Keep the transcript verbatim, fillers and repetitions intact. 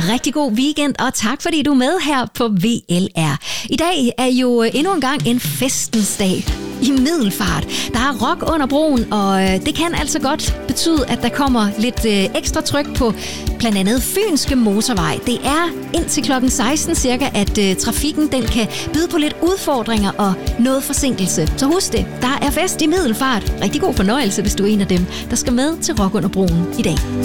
Rigtig god weekend, og tak fordi du er med her på V L R. I dag er jo endnu en gang en festens dag i Middelfart. Der er rock under broen, og det kan altså godt betyde, at der kommer lidt ekstra tryk på blandt andet Fynske Motorvej. Det er indtil klokken seksten cirka, at trafikken den kan byde på lidt udfordringer og noget forsinkelse. Så husk det, der er fest i Middelfart. Rigtig god fornøjelse, hvis du er en af dem, der skal med til rock under broen i dag.